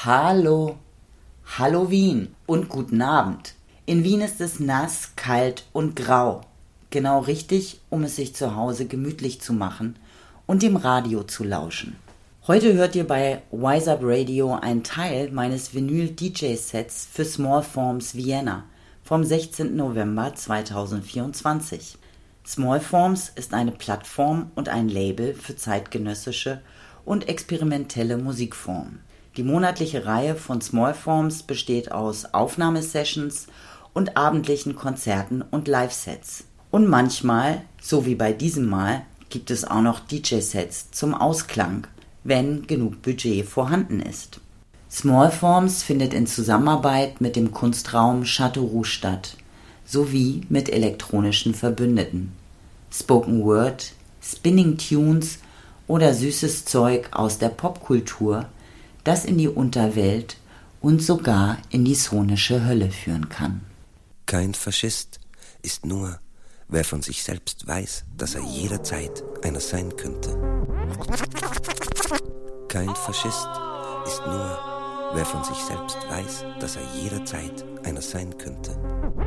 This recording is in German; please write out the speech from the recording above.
Hallo, hallo Wien und guten Abend. In Wien ist es nass, kalt und grau. Genau richtig, um es sich zu Hause gemütlich zu machen und dem Radio zu lauschen. Heute hört ihr bei Wise Up Radio einen Teil meines Vinyl-DJ-Sets für Small Forms Vienna vom 16. November 2024. Small Forms ist eine Plattform und ein Label für zeitgenössische und experimentelle Musikformen. Die monatliche Reihe von Small Forms besteht aus Aufnahmesessions und abendlichen Konzerten und Live-Sets. Und manchmal, so wie bei diesem Mal, gibt es auch noch DJ-Sets zum Ausklang, wenn genug Budget vorhanden ist. Small Forms findet in Zusammenarbeit mit dem Kunstraum Chateau Rouge statt, sowie mit elektronischen Verbündeten. Spoken Word, Spinning Tunes oder süßes Zeug aus der Popkultur, das in die Unterwelt und sogar in die sonische Hölle führen kann. Kein Faschist ist nur, wer von sich selbst weiß, dass er jederzeit einer sein könnte. Kein Faschist ist nur, wer von sich selbst weiß, dass er jederzeit einer sein könnte.